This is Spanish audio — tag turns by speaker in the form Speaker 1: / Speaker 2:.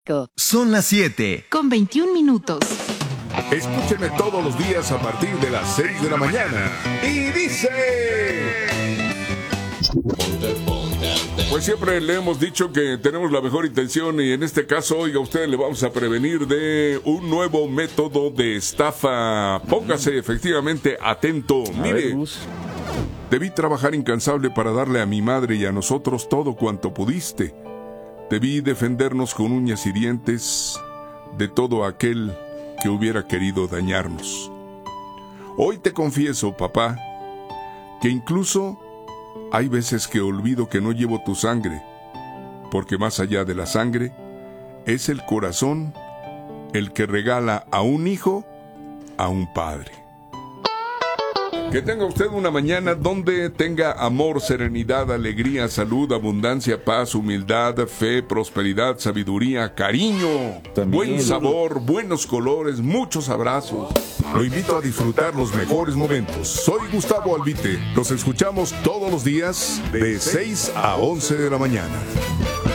Speaker 1: México.
Speaker 2: Son las 7.
Speaker 1: Con 21 minutos.
Speaker 3: Escúcheme todos los días a partir de las 6 de la mañana. Y dice... Pues siempre le hemos dicho que tenemos la mejor intención y en este caso, oiga, a usted le vamos a prevenir de un nuevo método de estafa. Póngase efectivamente atento. Mire, debí trabajar incansable para darle a mi madre y a nosotros todo cuanto pudiste. Debí defendernos con uñas y dientes de todo aquel que hubiera querido dañarnos. Hoy te confieso, papá, que incluso hay veces que olvido que no llevo tu sangre, porque más allá de la sangre, es el corazón el que regala a un hijo a un padre. Que tenga usted una mañana donde tenga amor, serenidad, alegría, salud, abundancia, paz, humildad, fe, prosperidad, sabiduría, cariño, buen sabor, buenos colores, muchos abrazos. Lo invito a disfrutar los mejores momentos. Soy Gustavo Albite. Los escuchamos todos los días de 6 a 11 de la mañana.